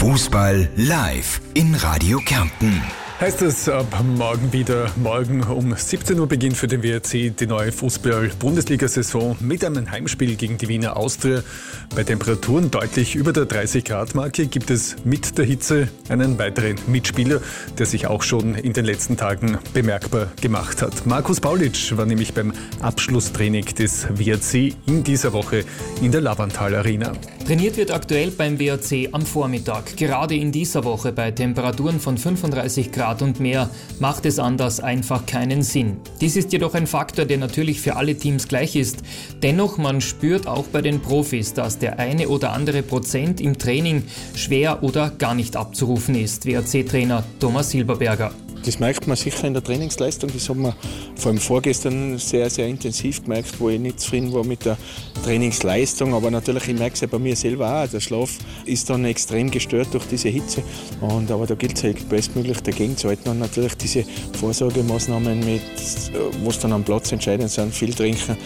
Fußball live in Radio Kärnten. Heißt es ab morgen wieder. Morgen um 17 Uhr beginnt für den WRC die neue Fußball-Bundesliga-Saison mit einem Heimspiel gegen die Wiener Austria. Bei Temperaturen deutlich über der 30-Grad-Marke gibt es mit der Hitze einen weiteren Mitspieler, der sich auch schon in den letzten Tagen bemerkbar gemacht hat. Markus Paulitsch war nämlich beim Abschlusstraining des WRC in dieser Woche in der Lavantal Arena. Trainiert wird aktuell beim WRC am Vormittag. Gerade in dieser Woche bei Temperaturen von 35 Grad und mehr macht es anders einfach keinen Sinn. Dies ist jedoch ein Faktor, der natürlich für alle Teams gleich ist. Dennoch, man spürt auch bei den Profis, dass der eine oder andere Prozent im Training schwer oder gar nicht abzurufen ist. WRC-Trainer Thomas Silberberger. Das merkt man sicher in der Trainingsleistung. Das haben wir vor allem vorgestern sehr, sehr intensiv gemerkt, wo ich nicht zufrieden war mit der Trainingsleistung. Aber natürlich, ich merke es ja bei mir selber auch. Der Schlaf ist dann extrem gestört durch diese Hitze. Aber da gilt es halt bestmöglich dagegen zu halten. Und natürlich diese Vorsorgemaßnahmen, was dann am Platz entscheidend sind, viel trinken,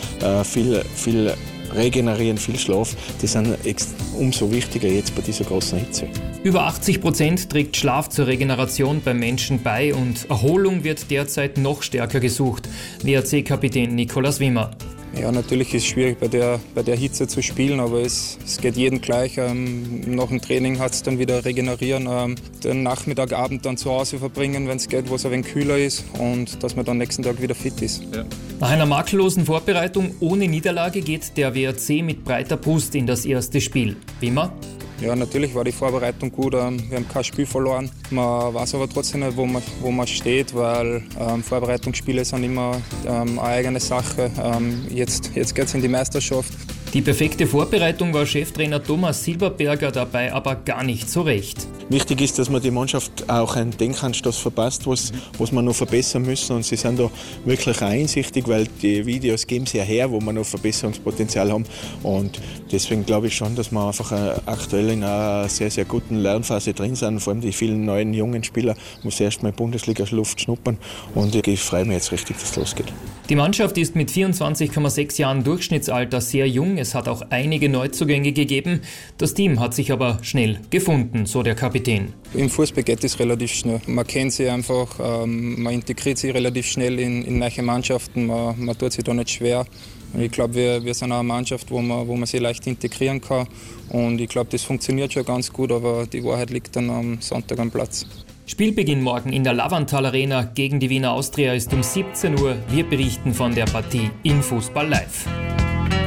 viel regenerieren, viel Schlaf, das sind umso wichtiger jetzt bei dieser großen Hitze. Über 80% trägt Schlaf zur Regeneration beim Menschen bei und Erholung wird derzeit noch stärker gesucht. WRC-Kapitän Nikolaus Wimmer. Ja, natürlich ist es schwierig bei der Hitze zu spielen, aber es geht jedem gleich. Nach dem Training hat es dann wieder regenerieren, den Nachmittag, Abend dann zu Hause verbringen, wenn es geht, wo es ein wenig kühler ist und dass man dann nächsten Tag wieder fit ist. Ja. Nach einer makellosen Vorbereitung ohne Niederlage geht der WRC mit breiter Brust in das erste Spiel. Wimmer? Ja, natürlich war die Vorbereitung gut. Wir haben kein Spiel verloren. Man weiß aber trotzdem nicht, wo man steht, weil Vorbereitungsspiele sind immer eine eigene Sache. Jetzt geht es in die Meisterschaft. Die perfekte Vorbereitung war Cheftrainer Thomas Silberberger dabei aber gar nicht so recht. Wichtig ist, dass man die Mannschaft auch einen Denkanstoß verpasst, was wir noch verbessern müssen. Und sie sind da wirklich einsichtig, weil die Videos geben es ja her, wo wir noch Verbesserungspotenzial haben. Und deswegen glaube ich schon, dass wir einfach aktuell in einer sehr, sehr guten Lernphase drin sind. Vor allem die vielen neuen jungen Spieler, die erst mal Bundesliga-Luft schnuppern. Und ich freue mich jetzt richtig, dass es losgeht. Die Mannschaft ist mit 24,6 Jahren Durchschnittsalter sehr jung. Es hat auch einige Neuzugänge gegeben. Das Team hat sich aber schnell gefunden, so der Kapitän. Im Fußball geht es relativ schnell. Man kennt sie einfach, man integriert sie relativ schnell in neue Mannschaften, man tut sich da nicht schwer. Ich glaube, wir sind eine Mannschaft, wo man sie leicht integrieren kann. Und ich glaube, das funktioniert schon ganz gut, aber die Wahrheit liegt dann am Sonntag am Platz. Spielbeginn morgen in der Lavantal Arena gegen die Wiener Austria ist um 17 Uhr. Wir berichten von der Partie in Fußball live.